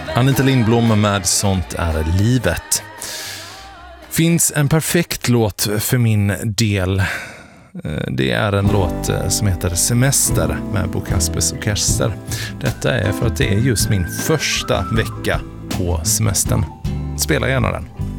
Anita Lindblom med Sånt är livet. Finns en perfekt låt för min del. Det är en låt som heter Semester med Bo Kaspers Orkester. Detta är för att det är just min första vecka på semestern. Spela gärna den.